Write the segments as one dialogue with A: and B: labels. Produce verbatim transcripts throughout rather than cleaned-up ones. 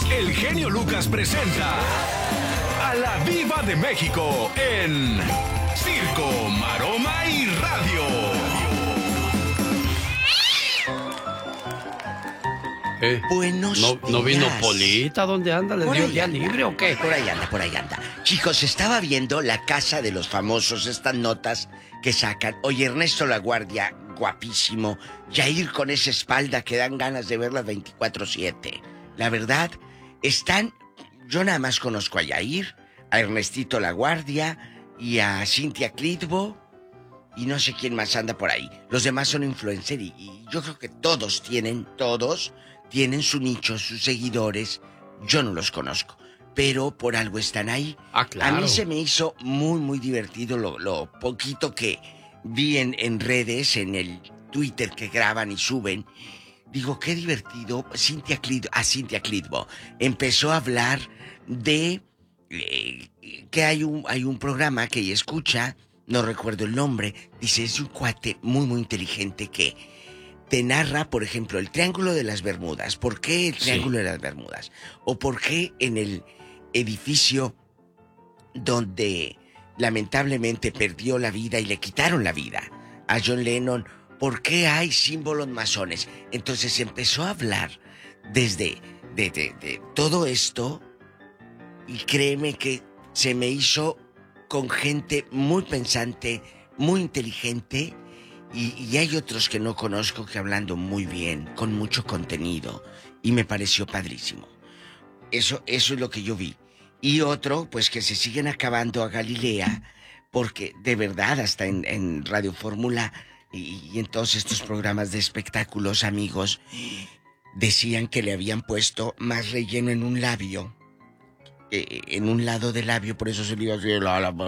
A: el genio Lucas presenta a la Viva de México en Circo, Maroma y Radio.
B: ¿Eh?
C: Buenos
B: ¿No,
C: días.
B: ¿No vino Polita? ¿Dónde anda? ¿Le
C: Por
B: dio
C: ahí
B: día
C: anda.
B: libre o qué?
C: Por ahí anda, por ahí anda. Chicos, estaba viendo La Casa de los Famosos, estas notas que sacan. Oye, Ernesto La Guardia, guapísimo. Yair con esa espalda que dan ganas de verla veinticuatro siete. La verdad, están... Yo nada más conozco a Yair, a Ernestito La Guardia y a Cintia Clitbo. Y no sé quién más anda por ahí. Los demás son influencers y, y yo creo que todos tienen, todos... tienen su nicho, sus seguidores. Yo no los conozco, pero por algo están ahí.
B: Ah, claro.
C: A mí se me hizo muy, muy divertido lo, lo poquito que vi en, en redes, en el Twitter que graban y suben. Digo, qué divertido. Cintia Clitbo, a Cintia Clitbo empezó a hablar de eh, que hay un, hay un programa que ella escucha, no recuerdo el nombre. Dice, es un cuate muy, muy inteligente que te narra, por ejemplo, el Triángulo de las Bermudas. ¿Por qué el Triángulo
B: Sí.
C: de las Bermudas? O por qué en el edificio donde lamentablemente perdió la vida y le quitaron la vida a John Lennon, ¿por qué hay símbolos masones? Entonces empezó a hablar desde de, de, de todo esto y créeme que se me hizo con gente muy pensante, muy inteligente. Y, y hay otros que no conozco que hablando muy bien, con mucho contenido. Y me pareció padrísimo. Eso, eso es lo que yo vi. Y otro, pues que se siguen acabando a Galilea, porque de verdad, hasta en, en Radio Fórmula y, y en todos estos programas de espectáculos, amigos, decían que le habían puesto más relleno en un labio, eh, en un lado del labio, por eso se le iba a hacer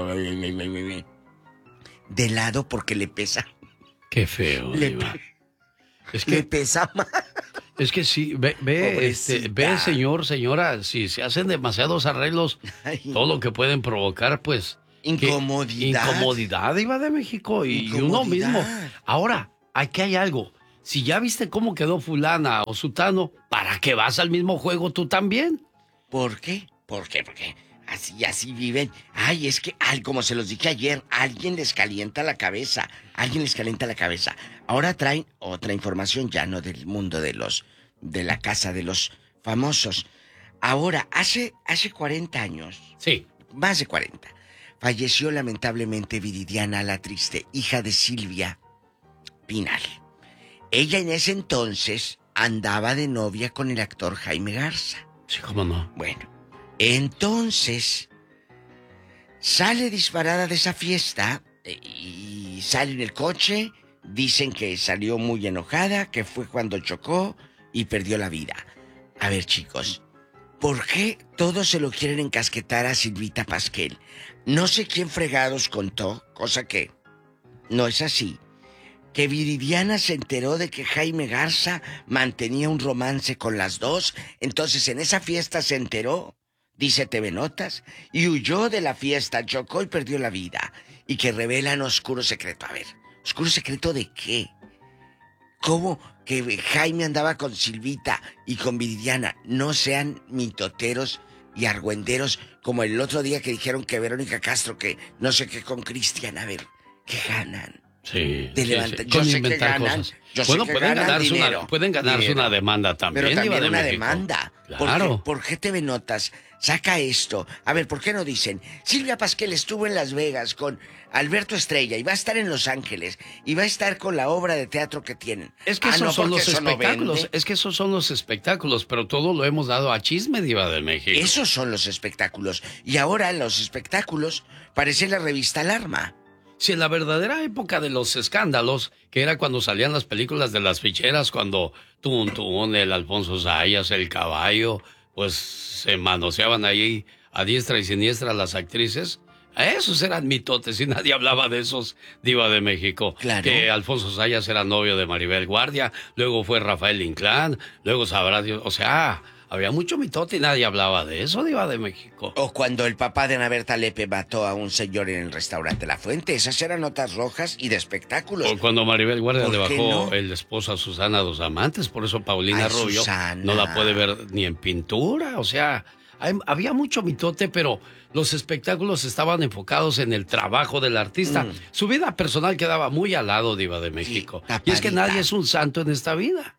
C: de lado, porque le pesa.
B: Qué feo,
C: Le,
B: Diva. Es
C: le
B: que,
C: pesa más.
B: es que sí, ve, ve, este, ve, señor, señora, si se hacen demasiados arreglos,
C: Ay.
B: todo lo que pueden provocar, pues... que-
C: Incomodidad.
B: incomodidad, Diva de México, y, y uno
C: Incomodidad.
B: mismo. Ahora, aquí hay algo. Si ya viste cómo quedó fulana o sutano, ¿para qué vas al mismo juego tú también?
C: ¿Por qué? ¿Por qué? Porque así, así viven. Ay, es que, ay, como se los dije ayer, alguien les calienta la cabeza. Alguien les calienta la cabeza. Ahora traen otra información, ya no del mundo de los, de la casa de los famosos. Ahora, hace, hace cuarenta años,
B: Sí.
C: más de cuarenta, falleció lamentablemente Viridiana la Triste, hija de Silvia Pinal. Ella en ese entonces andaba de novia con el actor Jaime Garza.
B: Sí, cómo no.
C: Bueno, entonces sale disparada de esa fiesta eh, y sale en el coche. Dicen que salió muy enojada, que fue cuando chocó y perdió la vida. A ver, chicos, ¿por qué todos se lo quieren encasquetar a Silvita Pasquel? No sé quién fregados contó, cosa que no es así, que Viridiana se enteró de que Jaime Garza mantenía un romance con las dos. Entonces en esa fiesta se enteró, dice T V Notas, y huyó de la fiesta, chocó y perdió la vida. Y que revelan oscuro secreto. A ver, ¿oscuro secreto de qué? ¿Cómo que Jaime andaba con Silvita y con Viridiana? No sean mitoteros y argüenderos como el otro día que dijeron que Verónica Castro, que no sé qué con Cristian. A ver, ¿qué ganan?
B: Sí.
C: De
B: sí,
C: levantar-
B: sí.
C: yo
B: Con
C: sé que
B: inventar
C: ganan,
B: cosas.
C: yo sé
B: Bueno,
C: que
B: pueden
C: ganan
B: ganarse
C: dinero,
B: una, pueden ganarse
C: dinero.
B: una demanda también.
C: Pero también
B: Diva de
C: una
B: México.
C: demanda.
B: Claro.
C: ¿Por qué, por qué T V Notas saca esto? A ver, ¿por qué no dicen? Silvia Pasquel estuvo en Las Vegas con Alberto Estrella y va a estar en Los Ángeles y va a estar con la obra de teatro que tienen.
B: Es que
C: Ah,
B: esos
C: no,
B: son
C: porque
B: los
C: eso no
B: espectáculos.
C: vende.
B: Es que esos son los espectáculos, pero todo lo hemos dado a chisme, Diva de México.
C: Esos son los espectáculos. Y ahora los espectáculos parecen la revista Alarma.
B: Si en la verdadera época de los escándalos, que era cuando salían las películas de las ficheras, cuando Tun Tun, el Alfonso Sayas, el Caballo, pues se manoseaban ahí a diestra y siniestra las actrices, esos eran mitotes y nadie hablaba de esos, Diva de México.
C: Claro.
B: Que Alfonso Sayas era novio de Maribel Guardia, luego fue Rafael Inclán, luego sabrá Dios, o sea, había mucho mitote y nadie hablaba de eso, Diva de México.
C: O cuando el papá de Ana Berta Lepe mató a un señor en el restaurante La Fuente. Esas eran notas rojas y de espectáculos.
B: O cuando Maribel Guardia le bajó
C: no?
B: el esposo a Susana Dos Amantes, por eso Paulina
C: Ay,
B: Rubio
C: Susana.
B: no la puede ver ni en pintura. O sea, hay, había mucho mitote, pero los espectáculos estaban enfocados en el trabajo del artista. Mm. Su vida personal quedaba muy al lado, Diva de México. Sí, y es que nadie es un santo en esta vida.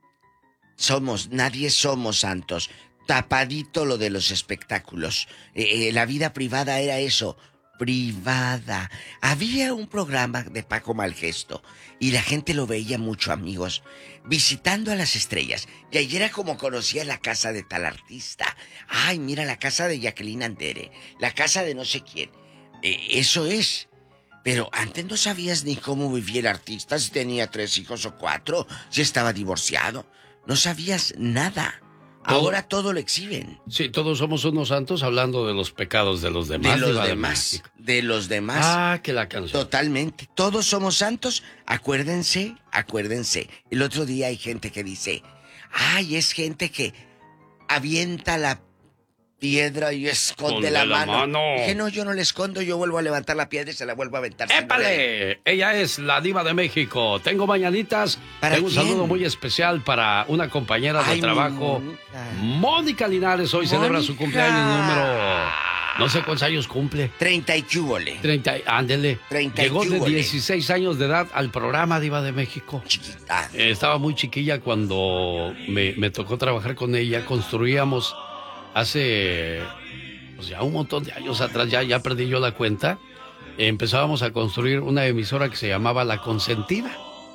C: Somos, nadie somos santos. Tapadito lo de los espectáculos. Eh, eh, la vida privada era eso, privada. Había un programa de Paco Malgesto y la gente lo veía mucho, amigos, visitando a las estrellas. Y ayer era como conocía la casa de tal artista. Ay, mira, la casa de Jacqueline Andere, la casa de no sé quién. Eh, eso es. Pero antes no sabías ni cómo vivía el artista, si tenía tres hijos o cuatro, si estaba divorciado. No sabías nada. Todo, ahora todo lo exhiben.
B: Sí, todos somos unos santos hablando de los pecados de los demás.
C: De los demás. De, de los demás.
B: Ah, que la canción.
C: Totalmente. Todos somos santos. Acuérdense, acuérdense. El otro día hay gente que dice, ay, es gente que avienta la piedra y esconde la, la mano. mano. Dije, no, yo no le escondo, yo vuelvo a levantar la piedra y se la vuelvo a aventar.
B: ¡Épale! Ella es la Diva de México. Tengo mañanitas.
C: ¿Para
B: Tengo
C: quién?
B: Un saludo muy especial para una compañera de
C: Ay,
B: trabajo,
C: Mónica.
B: Mónica Linares. Hoy
C: Mónica.
B: celebra su cumpleaños número... No sé cuántos años cumple.
C: Treinta y cúbole.
B: Treinta, ándele.
C: Treinta y
B: Llegó de
C: cúbole.
B: dieciséis años de edad al programa Diva de México.
C: Chiquita.
B: Eh, estaba muy chiquilla cuando me, me tocó trabajar con ella. Construíamos hace... Pues ya un montón de años atrás, ya, ya perdí yo la cuenta, eh, empezábamos a construir una emisora que se llamaba La Consentida.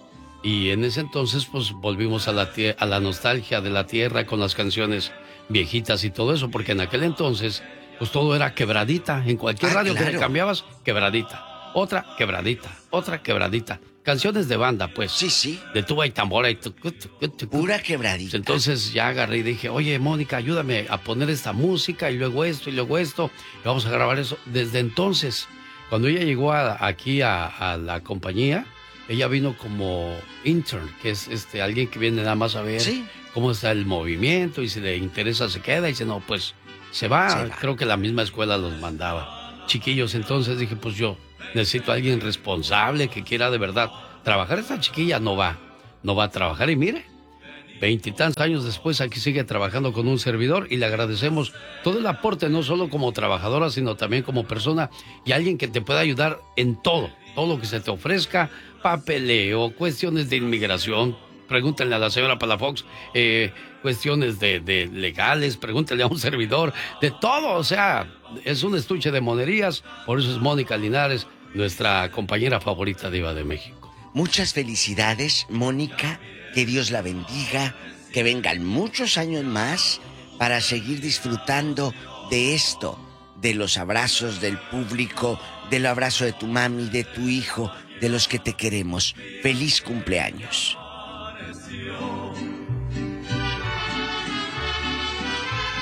B: Y en ese entonces, pues, volvimos a la, tie- a la nostalgia de la tierra con las canciones viejitas y todo eso, porque en aquel entonces, pues, todo era quebradita. En cualquier
C: Ah,
B: radio
C: claro.
B: que le cambiabas, quebradita. Otra quebradita, otra quebradita. Canciones de banda, pues.
C: Sí, sí.
B: De tuba y tambora y... tu- tu- tu- tu-
C: Pura quebradita.
B: Entonces ya agarré y dije, oye, Mónica, ayúdame a poner esta música y luego esto y luego esto. Y vamos a grabar eso. Desde entonces, cuando ella llegó a- aquí a, a la compañía, ella vino como intern, que es este alguien que viene nada más a ver
C: Sí.
B: cómo está el movimiento y si le interesa se queda y si no, pues se va.
C: Se va.
B: Creo que la misma escuela los mandaba. Chiquillos, entonces dije, pues yo necesito a alguien responsable que quiera de verdad trabajar. Esta chiquilla no va, no va a trabajar y mire, veintitantos años después aquí sigue trabajando con un servidor y le agradecemos todo el aporte, no solo como trabajadora, sino también como persona y alguien que te pueda ayudar en todo, todo lo que se te ofrezca, papeleo, cuestiones de inmigración. Pregúntenle a la señora Palafox, eh, cuestiones de, de legales, pregúntenle a un servidor, de todo, o sea, es un estuche de monerías, por eso es Mónica Linares, nuestra compañera favorita Diva de México.
C: Muchas felicidades, Mónica, que Dios la bendiga, que vengan muchos años más para seguir disfrutando de esto, de los abrazos del público, del abrazo de tu mami, de tu hijo, de los que te queremos. Feliz cumpleaños.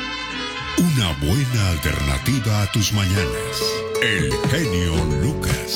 A: Una buena alternativa a tus mañanas. El genio Lucas.